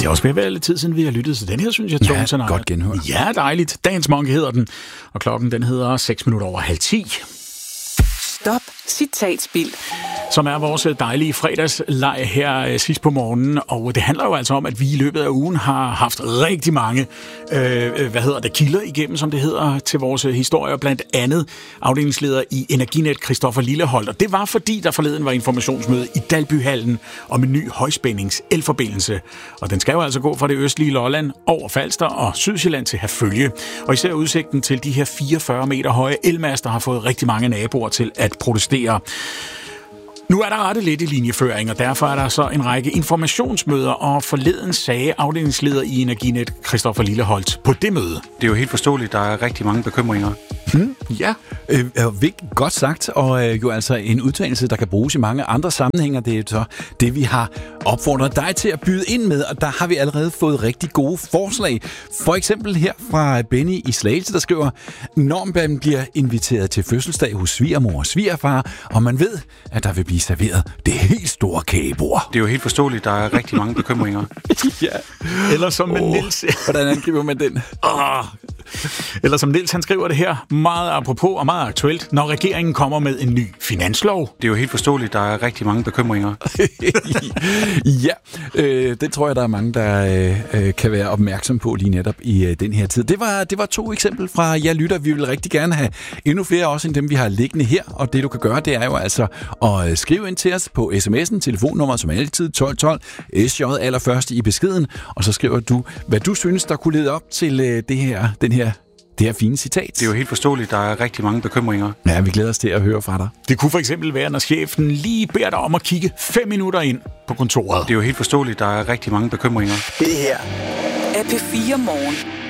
Det er også ved at være lidt tid siden, vi har lyttet, så den her synes jeg er tung tonight. Godt genhør. Ja, dejligt. Dance Monkey hedder den, og klokken den hedder 6:06. Stop citatspil. Som er vores dejlige fredagsleg her sidst på morgenen, og det handler jo altså om, at vi i løbet af ugen har haft rigtig mange kilder igennem, som det hedder, til vores historie, blandt andet afdelingsleder i Energinet, Christoffer Lilleholt, og det var fordi, der forleden var informationsmøde i Dalbyhallen om en ny højspændings elforbindelse, og den skal jo altså gå fra det østlige Lolland over Falster og Sydsjælland til Herfølge, og især udsigten til de her 44 meter høje elmaster har fået rigtig mange naboer til at protestere. Nu er der rettet lidt i linjeføring, og derfor er der så en række informationsmøder, og forleden sagde afdelingsleder i Energinet, Christoffer Lilleholt, på det møde. Det er jo helt forståeligt, der er rigtig mange bekymringer. Ja. Godt sagt, og jo altså en udtalelse, der kan bruges i mange andre sammenhænge. Det er så det, vi har opfordret dig til at byde ind med, og der har vi allerede fået rigtig gode forslag. For eksempel her fra Benny i Slagelse, der skriver, når man bliver inviteret til fødselsdag hos svigermor og svigerfar, og man ved, at der vil blive serveret det helt store kagebord. Det er jo helt forståeligt, der er rigtig mange bekymringer. Ja. Eller som Niels. Hvordan angriber man den? Eller som Niels, han skriver det her, meget apropos og meget aktuelt, når regeringen kommer med en ny finanslov. Det er jo helt forståeligt, der er rigtig mange bekymringer. Ja, det tror jeg, der er mange, der kan være opmærksom på lige netop i den her tid. Det var 2 eksempler fra jer lytter. Vi vil rigtig gerne have endnu flere også end dem, vi har liggende her. Og det, du kan gøre, det er jo altså at skrive ind til os på sms'en, telefonnummer som altid 1212, SJ allerførst i beskeden. Og så skriver du, hvad du synes, der kunne lede op til det her fine citat. Det er jo helt forståeligt, der er rigtig mange bekymringer. Ja, vi glæder os til at høre fra dig. Det kunne for eksempel være, når chefen lige beder dig om at kigge 5 minutter ind på kontoret. Det er jo helt forståeligt, der er rigtig mange bekymringer. Det her er P4 Morgen.